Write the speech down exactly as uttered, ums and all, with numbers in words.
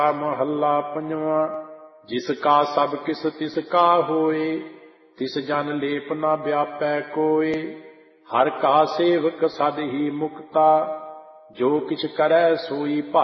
ਮਹੱਲਾ ਪੰਜਵਾਂ। ਜਿਸ ਕਾ ਸਭ ਕਿਸ ਤਿਸ ਕਾ ਹੋਏ, ਤਿਸ ਜਨ ਲੇਪ ਨਾ ਵਿਆਪੈ ਕੋਏ। ਹਰ ਕਾ ਸੇਵਕ ਸਦ ਹੀ ਮੁਕਤਾ, ਜੋ ਕਿਛ ਕਰੈ ਸੋਈ